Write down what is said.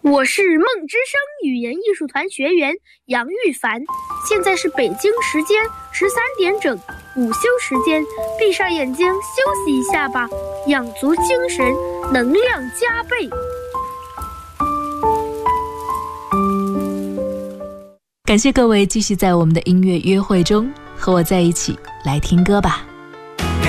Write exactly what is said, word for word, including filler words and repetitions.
我是梦之声语言艺术团学员杨玉凡，现在是北京时间十三点整，午休时间，闭上眼睛休息一下吧，养足精神，能量加倍。 感谢各位继续在我们的音乐约会中和我在一起来听歌吧。